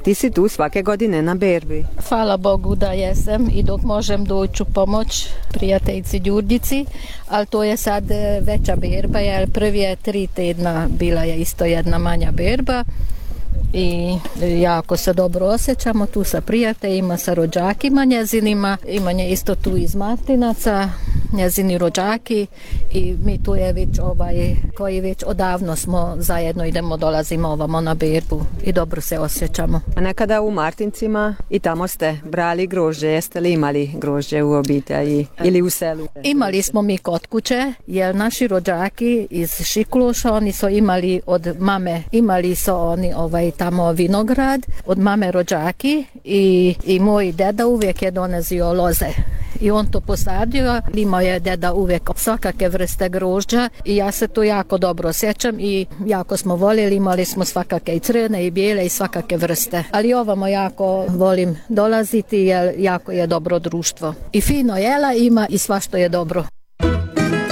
Ti si tu svake godine na berbi. Hvala Bogu da jesam i dok možem doću pomoć prijateljici Đurđici, ali to je sad veća berba, jer prvi je 3 tjedna bila je isto jedna manja berba i jako se dobro osjećamo tu sa prijateljima, sa rođakima njezinima. Ima nje isto tu iz Martinaca, njezini rođaki i mi tu je već koji već odavno smo zajedno dolazimo ovamo na berbu i dobro se osjećamo. A nekada u Martincima i tamo ste brali grožđe, jeste li imali grožđe u obitelji ili u selu? Imali smo mi kod kuće, jer naši rođaki iz Šikloša, oni su imali od mame, imali su oni tamo vinograd, od mame rođaki i moj deda uvijek je donezio loze. I on to posadio, imao je deda uvijek svakake vrste grožđa i ja se tu jako dobro sjećam i jako smo voljeli, imali smo svakake i crne i bijele i svakake vrste. Ali ovamo jako volim dolaziti jer jako je dobro društvo. I fino jela ima i svašto je dobro.